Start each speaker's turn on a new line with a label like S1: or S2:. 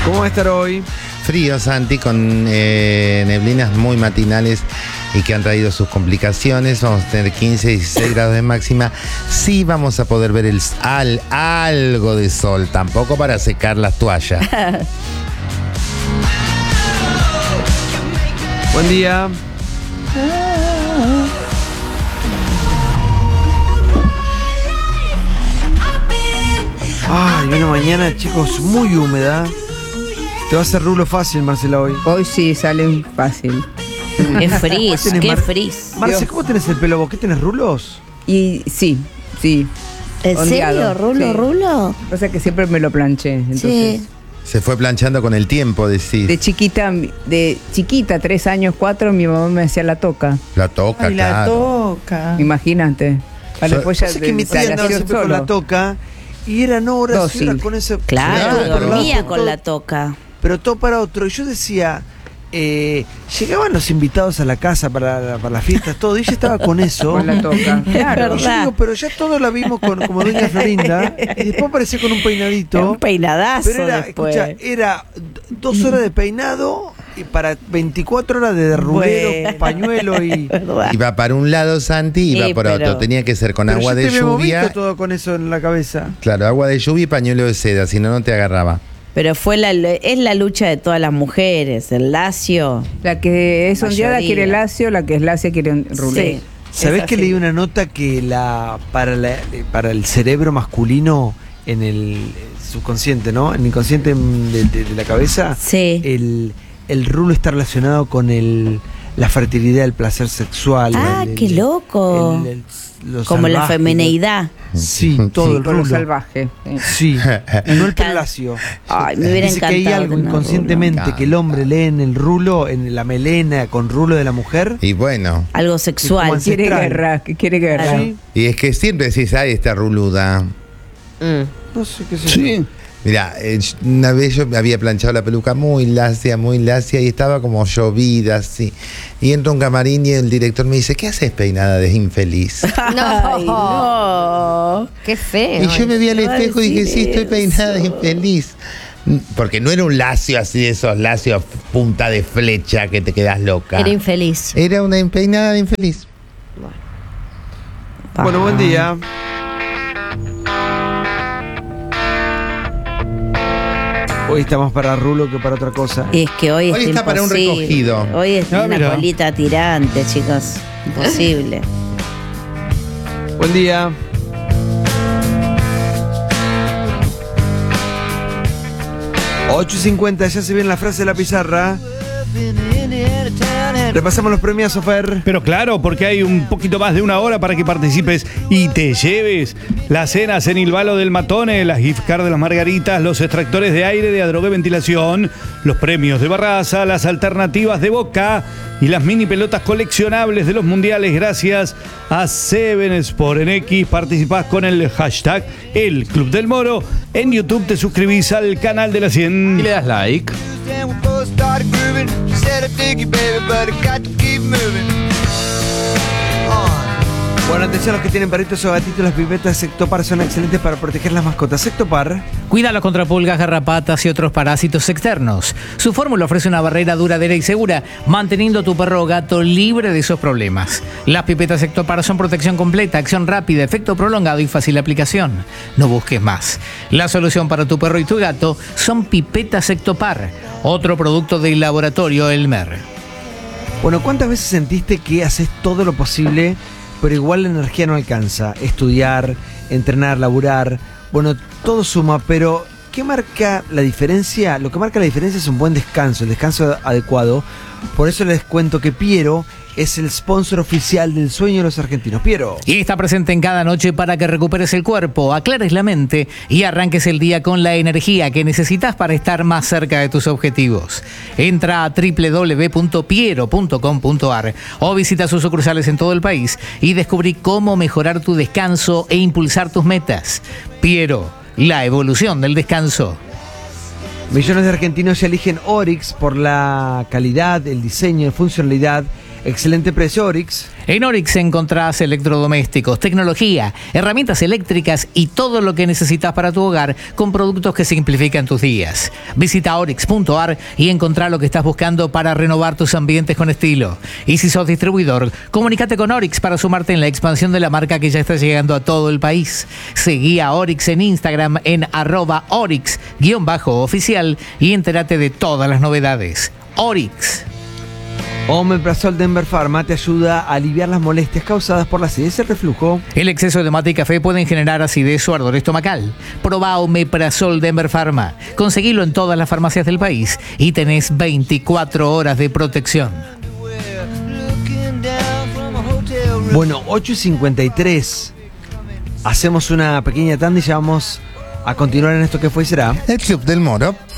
S1: ¿Cómo va a estar hoy?
S2: Frío, Santi, con neblinas muy matinales y que han traído sus complicaciones. Vamos a tener 15, 16 grados de máxima. Sí vamos a poder ver algo de sol, tampoco para secar las toallas.
S1: Buen día. Ay, una mañana, chicos, muy húmeda. Te va a hacer rulo fácil, Marcela, hoy.
S3: Hoy sí sale fácil.
S4: Qué frizz,
S1: ¿Tenés
S4: qué frizz.
S1: Marce, ¿cómo tenés el pelo vos? ¿Qué tenés, rulos?
S3: Y sí.
S4: ¿En
S3: Ondeado,
S4: serio? ¿Rulo,
S3: sí.
S4: rulo?
S3: O sea que siempre me lo planché. Entonces,
S4: Sí.
S2: Se fue planchando con el tiempo, decís.
S3: de chiquita, 3 años, 4, mi mamá me hacía la toca.
S2: La toca,
S5: Ay, la
S2: claro.
S5: toca.
S3: Imagínate. Después ya
S1: Pasa que mi tía
S3: la
S1: andaba
S3: nació
S1: siempre con
S3: solo.
S1: la toca y eran horas y
S3: Dócil.
S1: horas con ese...
S4: Claro,
S1: Pero
S4: dormía
S1: todo-
S4: con la toca.
S1: Pero todo para otro. Y yo decía, llegaban los invitados a la casa para las fiestas, todo, y ella estaba con eso.
S3: Con la toca.
S4: Claro.
S1: Y yo digo, pero ya todos la vimos como doña Florinda, y después apareció con un peinadito.
S4: Un peinadazo
S1: Pero era,
S4: después.
S1: escucha, era 2 horas de peinado y para 24 horas de derrubero,
S4: Bueno.
S1: pañuelo y...
S4: ¿Verdad?
S2: Iba para un lado, Santi, iba
S4: Sí,
S2: por
S4: pero-
S2: otro. Tenía que ser con
S1: Pero
S2: agua
S1: yo
S2: de
S1: te veo
S2: lluvia.
S1: visto todo con eso en la cabeza.
S2: Claro, agua de lluvia y pañuelo de seda, si no, no te agarraba.
S4: Pero es la lucha de todas las mujeres, el lacio.
S3: La que es ondeada
S4: Mayoría.
S3: quiere lacio, la que es lacia quiere rulé.
S4: Sí.
S1: ¿Sabés
S4: Es
S1: que
S4: así.
S1: leí una nota que para el cerebro masculino en el subconsciente, ¿no? En el inconsciente de la cabeza,
S4: Sí.
S1: el rulo está relacionado con la fertilidad, el placer sexual.
S4: Ah, qué loco.
S1: lo
S4: Como la
S1: salvaje.
S4: femeneidad.
S1: Sí, todo
S2: Sí.
S1: el
S3: Con lo
S1: rulo.
S3: salvaje. Sí.
S1: Sí, no el pelacio.
S4: Ay, me hubiera
S1: Dice que
S4: encantado.
S1: hay algo
S4: tener
S1: inconscientemente
S2: rulo.
S1: que el hombre lee en el rulo, en la melena con rulo de la mujer.
S2: Y bueno,
S4: rulo. Algo sexual.
S1: Como
S3: Quiere
S1: ancestral.
S3: guerra, que quiere guerra.
S1: Sí.
S2: y es que siempre decís, ay, esta ruluda.
S1: No sé qué sé yo.
S5: Sí.
S2: Mira, una vez yo me había planchado la peluca muy lacia, y estaba como llovida, así. Y entro a un camarín y el director me dice, ¿qué haces peinada de infeliz?
S4: Ay, no.
S5: Qué feo.
S2: Y yo me vi al
S4: ¿qué va a
S2: espejo y dije,
S4: decir
S2: sí, estoy
S4: eso?
S2: peinada de infeliz. Porque no era un lacio así de esos lacios punta de flecha que te quedas loca.
S4: Era infeliz.
S2: Era una peinada de infeliz.
S1: Bueno, buen día. Hoy estamos para rulo que para otra cosa.
S4: Es que hoy
S2: Hoy
S4: es
S2: está para un
S4: imposible.
S2: recogido.
S4: Hoy es
S5: Ah,
S4: una
S5: mira.
S4: colita tirante, chicos. Imposible.
S1: Buen día. $8.50, ya se viene la frase de la pizarra. Repasamos los premios, Sofer.
S6: Pero claro, porque hay un poquito más de una hora para que participes y te lleves las cenas en Ilvalo del Matone, las gift cards de las Margaritas, los extractores de aire de Adrogué Ventilación, los premios de Barraza, las alternativas de Boca y las mini pelotas coleccionables de los mundiales gracias a Seven Sport. En X participás con el hashtag El Club del Moro. En YouTube te suscribís al canal de la 100.
S5: Y le das like.
S1: Bueno, atención a los que tienen perritos o gatitos, las pipetas Sectopar son excelentes para proteger las mascotas. Sectopar.
S7: Cuídalo contra pulgas, garrapatas y otros parásitos externos. Su fórmula ofrece una barrera duradera y segura, manteniendo a tu perro o gato libre de esos problemas. Las pipetas Sectopar son protección completa, acción rápida, efecto prolongado y fácil aplicación. No busques más. La solución para tu perro y tu gato son pipetas Sectopar, otro producto del laboratorio Elmer.
S1: Bueno, ¿cuántas veces sentiste que haces todo lo posible, pero igual la energía no alcanza? Estudiar, entrenar, laburar, bueno, todo suma, pero ¿qué marca la diferencia? Lo que marca la diferencia es un buen descanso, el descanso adecuado. Por eso les cuento que Piero es el sponsor oficial del sueño de los argentinos. Piero.
S7: Y está presente en cada noche para que recuperes el cuerpo, aclares la mente y arranques el día con la energía que necesitas para estar más cerca de tus objetivos. Entra a www.piero.com.ar o visita sus sucursales en todo el país y descubrí cómo mejorar tu descanso e impulsar tus metas. Piero, la evolución del descanso.
S1: Millones de argentinos ya eligen Oryx por la calidad, el diseño, la funcionalidad Excelente precio, Orix.
S7: En Orix encontrás electrodomésticos, tecnología, herramientas eléctricas y todo lo que necesitas para tu hogar con productos que simplifican tus días. Visita orix.ar y encontrá lo que estás buscando para renovar tus ambientes con estilo. Y si sos distribuidor, comunícate con Orix para sumarte en la expansión de la marca que ya está llegando a todo el país. Seguí a Orix en Instagram en @orix_oficial y entérate de todas las novedades. Orix.
S1: Omeprazol Denver Pharma te ayuda a aliviar las molestias causadas por la acidez y el reflujo.
S7: El exceso de mate y café pueden generar acidez o ardor estomacal. Probá Omeprazol Denver Pharma. Conseguilo en todas las farmacias del país y tenés 24 horas de protección.
S1: Bueno, 8:53. Hacemos una pequeña tanda y ya vamos a continuar en esto que fue y será.
S2: El Club del Moro.